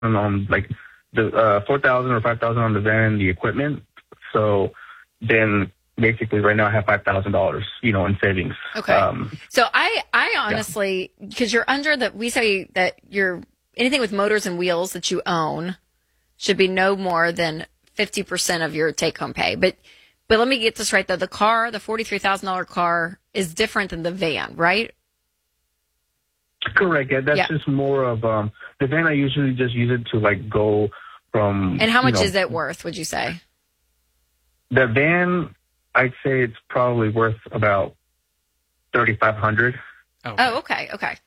on like the 4,000 or 5,000 on the van and the equipment. So then basically right now I have $5,000, in savings. Okay. So I honestly, because you're under we say that anything with motors and wheels that you own should be no more than 50% of your take home pay. But let me get this right though. The $43,000 car is different than the van, right? Correct. Yeah, that's just more of the van. I usually just use it to like go from. And how much is it worth? Would you say? The van, I'd say it's probably worth about $3,500. Oh, okay.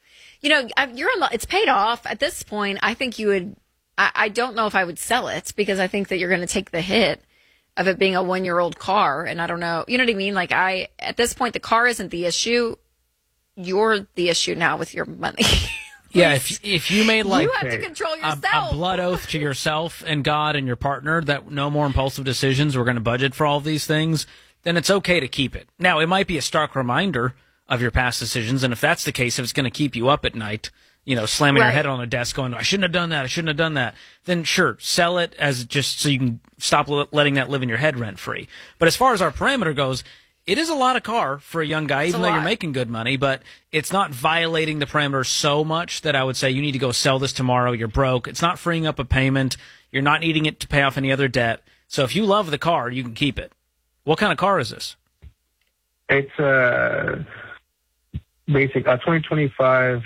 It's paid off at this point. I think you would. I don't know if I would sell it because I think that you're going to take the hit of it being a 1-year-old car, and I don't know. You know what I mean? Like at this point, the car isn't the issue. You're the issue now with your money. Yeah, if you made like you have to control yourself. A blood oath to yourself and God and your partner that no more impulsive decisions, we're going to budget for all of these things, then it's okay to keep it. Now, it might be a stark reminder of your past decisions, and if that's the case, if it's going to keep you up at night, slamming your head on a desk going, I shouldn't have done that, then sure, sell it as just so you can stop letting that live in your head rent-free. But as far as our parameter goes, it is a lot of car for a young guy, even though you're making good money, but it's not violating the parameters so much that I would say you need to go sell this tomorrow. You're broke. It's not freeing up a payment. You're not needing it to pay off any other debt. So if you love the car, you can keep it. What kind of car is this? It's a basic 2025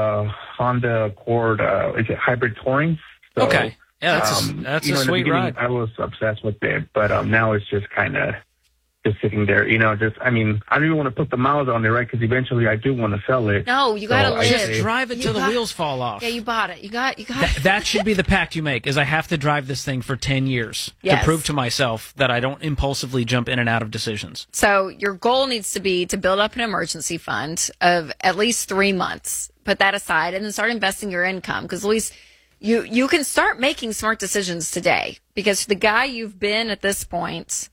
Honda Accord. Is it hybrid touring? So, okay. Yeah, that's a sweet ride. I was obsessed with it, but now it's just kind of just sitting there, I don't even want to put the miles on there, right? Because eventually I do want to sell it. No, you got to live. Just drive it till the wheels fall off. Yeah, you bought it. You got. That should be the pact you make. Is I have to drive this thing for 10 years to prove to myself that I don't impulsively jump in and out of decisions. So your goal needs to be to build up an emergency fund of at least 3 months. Put that aside, and then start investing your income because at least you can start making smart decisions today. Because the guy you've been at this point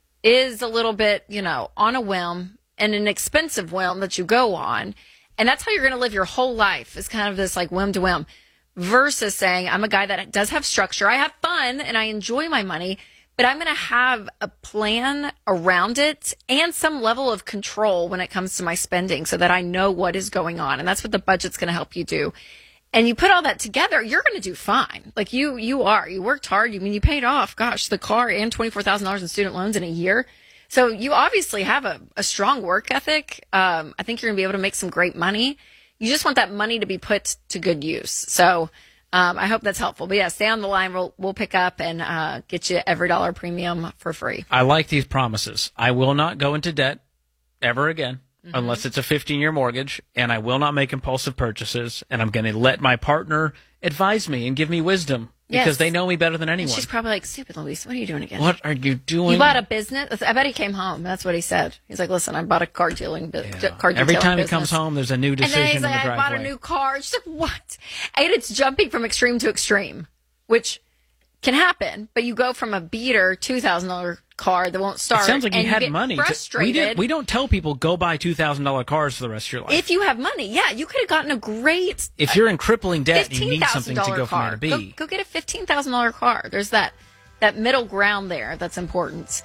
is a little bit, on a whim and an expensive whim that you go on. And that's how you're going to live your whole life is kind of this like whim to whim versus saying, I'm a guy that does have structure. I have fun and I enjoy my money, but I'm going to have a plan around it and some level of control when it comes to my spending so that I know what is going on. And that's what the budget's going to help you do. And you put all that together, you're going to do fine. Like you worked hard. You paid off, the car and $24,000 in student loans in a year. So you obviously have a strong work ethic. I think you're going to be able to make some great money. You just want that money to be put to good use. So I hope that's helpful. But yeah, stay on the line. We'll pick up and get you every dollar premium for free. I like these promises. I will not go into debt ever again. Unless it's a 15-year mortgage, and I will not make impulsive purchases, and I'm going to let my partner advise me and give me wisdom because they know me better than anyone. And she's probably like, stupid, Luis, what are you doing again? What are you doing? You bought a business? I bet he came home. That's what he said. He's like, listen, I bought a car dealing business. Every time he comes home, there's a new decision and then he's like, in the driveway. I bought a new car. She's like, what? And it's jumping from extreme to extreme, which can happen, but you go from a beater $2,000 car that won't start. It sounds like you had get money. Frustrated. We don't tell people go buy $2,000 cars for the rest of your life. If you have money, you could have gotten a great. If you're in crippling debt, you need something to go from A to B. Go get a $15,000 car. There's that middle ground there that's important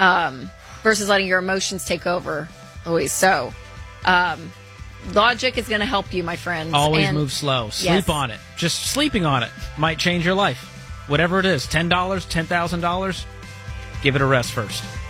versus letting your emotions take over, Luis. So, logic is going to help you, my friends. Always move slow. Sleep on it. Just sleeping on it might change your life. Whatever it is, $10, $10,000, give it a rest first.